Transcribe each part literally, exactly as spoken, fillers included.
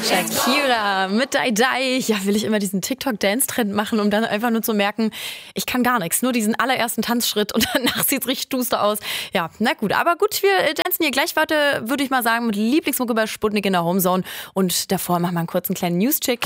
Shakira mit Dai Dai. Ja, will ich immer diesen TikTok-Dance-Trend machen, um dann einfach nur zu merken, ich kann gar nichts. Nur diesen allerersten Tanzschritt und danach sieht es richtig duster aus. Ja, na gut. Aber gut, wir dancen hier gleich weiter, würde ich mal sagen, mit Lieblingsmucke bei Sputnik in der Homezone. Und davor machen wir einen kurzen kleinen News-Check. M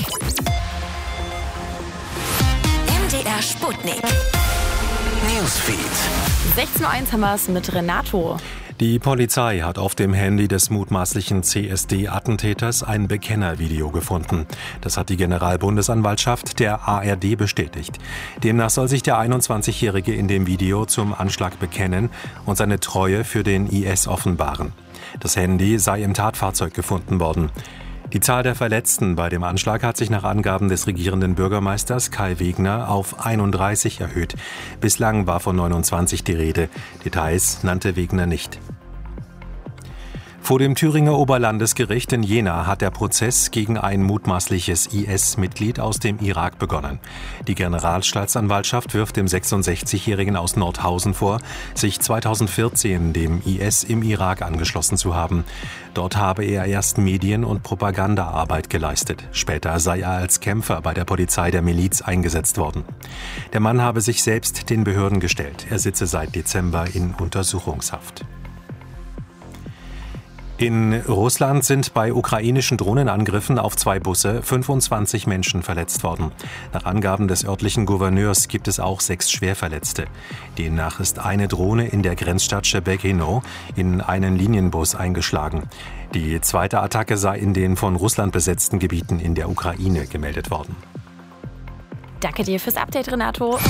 D R Sputnik. Newsfeed. sechzehn Uhr eins haben wir es mit Renato. Die Polizei hat auf dem Handy des mutmaßlichen C S D-Attentäters ein Bekennervideo gefunden. Das hat die Generalbundesanwaltschaft der A R D bestätigt. Demnach soll sich der einundzwanzigjährige in dem Video zum Anschlag bekennen und seine Treue für den I S offenbaren. Das Handy sei im Tatfahrzeug gefunden worden. Die Zahl der Verletzten bei dem Anschlag hat sich nach Angaben des regierenden Bürgermeisters Kai Wegner auf einunddreißig erhöht. Bislang war von neunundzwanzig die Rede. Details nannte Wegner nicht. Vor dem Thüringer Oberlandesgericht in Jena hat der Prozess gegen ein mutmaßliches I S-Mitglied aus dem Irak begonnen. Die Generalstaatsanwaltschaft wirft dem sechsundsechzigjährigen aus Nordhausen vor, sich zweitausendvierzehn dem I S im Irak angeschlossen zu haben. Dort habe er erst Medien- und Propagandaarbeit geleistet. Später sei er als Kämpfer bei der Polizei der Miliz eingesetzt worden. Der Mann habe sich selbst den Behörden gestellt. Er sitze seit Dezember in Untersuchungshaft. In Russland sind bei ukrainischen Drohnenangriffen auf zwei Busse fünfundzwanzig Menschen verletzt worden. Nach Angaben des örtlichen Gouverneurs gibt es auch sechs Schwerverletzte. Demnach ist eine Drohne in der Grenzstadt Shebekino in einen Linienbus eingeschlagen. Die zweite Attacke sei in den von Russland besetzten Gebieten in der Ukraine gemeldet worden. Danke dir fürs Update, Renato.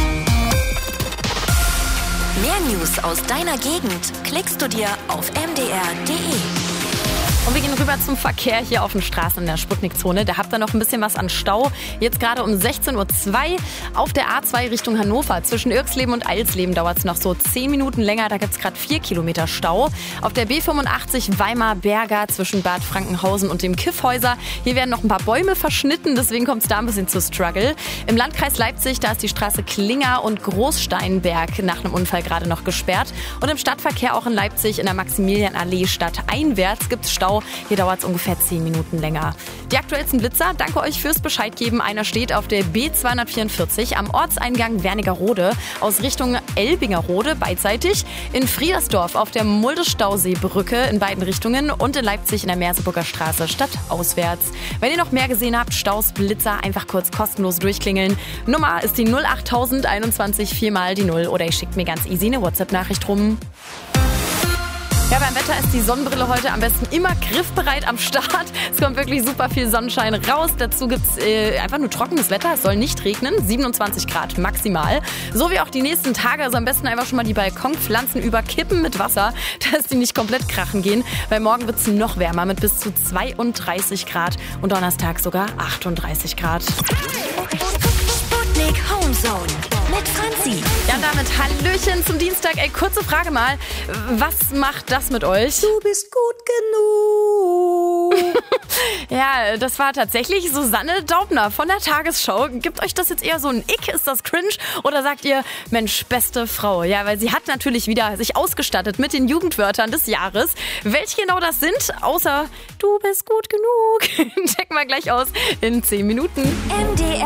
Mehr News aus deiner Gegend klickst du dir auf m d r punkt d e. Und wir gehen rüber zum Verkehr hier auf den Straßen in der Sputnik-Zone. Da habt ihr noch ein bisschen was an Stau. Jetzt gerade um sechzehn Uhr zwei auf der A zwei Richtung Hannover. Zwischen Irxleben und Eilsleben dauert es noch so zehn Minuten länger. Da gibt es gerade vier Kilometer Stau. Auf der B fünfundachtzig Weimar-Berger zwischen Bad Frankenhausen und dem Kiffhäuser. Hier werden noch ein paar Bäume verschnitten, deswegen kommt es da ein bisschen zu Struggle. Im Landkreis Leipzig, da ist die Straße Klinger und Großsteinberg nach einem Unfall gerade noch gesperrt. Und im Stadtverkehr auch in Leipzig in der Maximilianallee stadteinwärts gibt es Stau. Hier dauert es ungefähr zehn Minuten länger. Die aktuellsten Blitzer, danke euch fürs Bescheid geben. Einer steht auf der B zweihundertvierundvierzig am Ortseingang Wernigerode aus Richtung Elbingerode beidseitig. In Friedersdorf auf der Mulde-Stausee-Brücke in beiden Richtungen und in Leipzig in der Merseburger Straße stadtauswärts. Wenn ihr noch mehr gesehen habt, Staus, Blitzer, einfach kurz kostenlos durchklingeln. Nummer ist die null achttausend einundzwanzig vier mal die null oder ihr schickt mir ganz easy eine WhatsApp-Nachricht rum. Ja, beim Wetter ist die Sonnenbrille heute am besten immer griffbereit am Start. Es kommt wirklich super viel Sonnenschein raus. Dazu gibt es äh, einfach nur trockenes Wetter. Es soll nicht regnen. siebenundzwanzig Grad maximal. So wie auch die nächsten Tage. Also am besten einfach schon mal die Balkonpflanzen überkippen mit Wasser, dass die nicht komplett krachen gehen. Weil morgen wird es noch wärmer mit bis zu zweiunddreißig Grad und Donnerstag sogar achtunddreißig Grad. Sputnik Homezone mit Franzi. Ja, und damit Hallöchen zum Dienstag. Ey, kurze Frage mal. Was macht das mit euch? Du bist gut genug. Ja, das war tatsächlich Susanne Daubner von der Tagesschau. Gibt euch das jetzt eher so ein Ick? Ist das cringe? Oder sagt ihr, Mensch, beste Frau? Ja, weil sie hat natürlich wieder sich ausgestattet mit den Jugendwörtern des Jahres. Welche genau das sind? Außer, du bist gut genug. Checken wir gleich aus in zehn Minuten. M D